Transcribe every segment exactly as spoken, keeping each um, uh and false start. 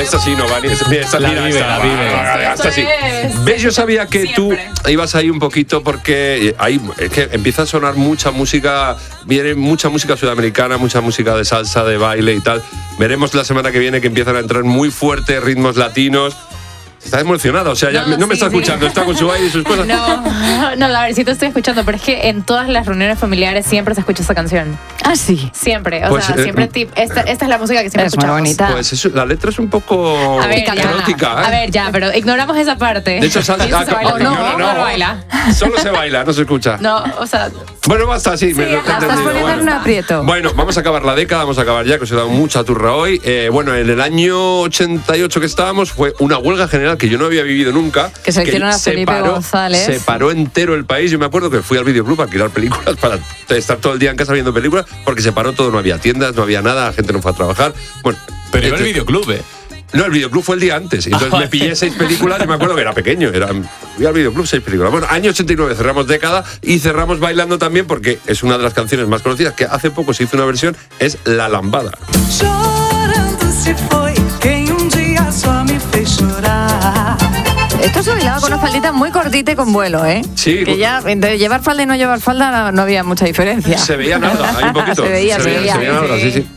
Esta sí no, Vani. Esta, esta, La mira, vive, esta, la vive. va, esta sí. es. ¿Ves? Yo sabía que Siempre. tú ibas ahí un poquito porque ahí es que empieza a sonar mucha música, viene mucha música sudamericana, mucha música de salsa, de baile y tal. Veremos la semana que viene que empiezan a entrar muy fuertes ritmos latinos. Está emocionada, o sea, ya No, me- no me sí, está sí. escuchando, está con su baile y sus cosas. No, no, a ver, sí te estoy escuchando, pero es que en todas las reuniones familiares siempre se escucha esa canción. Ah, sí. Siempre, o Pues, sea, eh, siempre tip, esta, esta es la música que siempre Es muy escuchamos. bonita. Pues eso, la letra es un poco A ver, ya, erótica, ¿eh? a ver, ya, pero ignoramos esa parte. De hecho, sal- Y eso ah, se baila. no, no, no, no, no. baila. Solo se baila, no se escucha. No, o sea, Bueno, basta, sí, me lo he la estás entendido. poniendo en un aprieto. Bueno, vamos a acabar la década, vamos a acabar ya, que os he dado mucha turra hoy. Eh, bueno, en el año ochenta y ocho que estábamos fue una huelga general que yo no había vivido nunca. Que se hicieron a Felipe paró, González. Se paró entero el país. Yo me acuerdo que fui al videoclub a alquilar películas para estar todo el día en casa viendo películas, porque se paró todo, no había tiendas, no había nada, la gente no fue a trabajar. Bueno, Pero iba al este- videoclub, ¿eh? No, el videoclub fue el día antes. Entonces Ah, me pillé seis películas. Yo me acuerdo que era pequeño. Era, fui al videoclub seis películas. Bueno, año ochenta y nueve cerramos década y cerramos bailando también porque es una de las canciones más conocidas que hace poco se hizo una versión. Es La Lambada. Chorando se foi quem um dia só me fez chorar. Esto se bailaba con una faldita muy cortita y con vuelo, ¿eh? Sí. Que ya, entre llevar falda y no llevar falda no, no había mucha diferencia. Se veía nada, hay un poquito. Se veía, se veía. Se veía nada, sí, sí.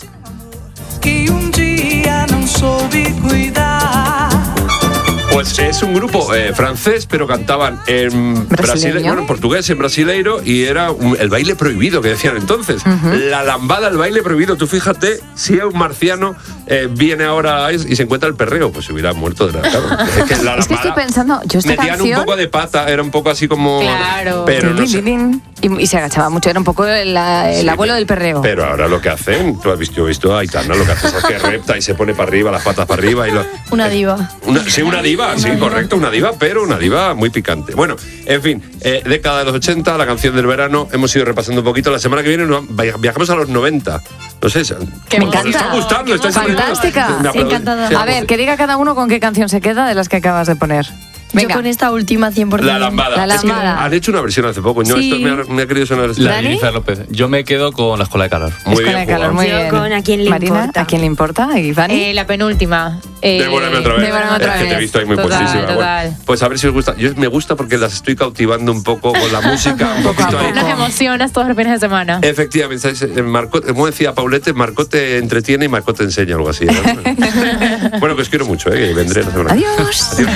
Que um dia não soube cuidar. Pues es un grupo eh, francés, pero cantaban en Brasileño. brasile- bueno, en portugués, en brasileiro, y era un- el baile prohibido que decían entonces. La lambada, el baile prohibido. Tú fíjate, si un marciano eh, viene ahora y se encuentra el perreo, pues se hubiera muerto de la cara. Es que la Es que estoy lambada pensando, yo esta metían canción... un poco de pata, era un poco así como... Claro. Pero no sé. y, y se agachaba mucho, era un poco la- el Sí, abuelo del perreo. Pero ahora lo que hacen, tú has visto, yo he visto a Aitana, lo que hace es que repta y se pone para arriba, las patas para arriba y lo... una diva. Una, sí, una diva, sí, correcto, una diva, pero una diva muy picante. Bueno, en fin, eh, década de los ochenta, la canción del verano, hemos ido repasando un poquito. La semana que viene nos- viajamos a los noventa. No sé, Qué Me ¿os encanta. está gustando? ¿Estáis Fantástica. Me Sí, aplaudís. encantada. Sí, A ver, que diga cada uno con qué canción se queda de las que acabas de poner. Venga. Yo con esta última cien por ciento. La lambada. La Es que lambada. han hecho una versión hace poco. ¿no? Sí. Esto me ha, me ha querido sonar. La ¿Dani? de Jennifer López. Yo me quedo con la escuela de calor. Muy Escuela bien de calor, jugado. muy Yo bien. con ¿A quién le Marina, importa? ¿a quién le importa? ¿Y Vani? Eh, la penúltima. Eh, Devórame otra vez. Devórame otra es que te he vez. visto ahí muy Total, puestísima. Bueno, total. pues a ver si os gusta. Yo me gusta porque las estoy cautivando un poco con la música, un Poco a poquito ahí. poco. Nos emocionas todos los fines de semana. Efectivamente, ¿sabes? Eh, Marcó, como decía Paulette, Marcó te entretiene y Marcó te enseña, algo así. ¿no? Bueno, que os quiero mucho, ¿eh? Que vendré la semana. Adiós. Adiós.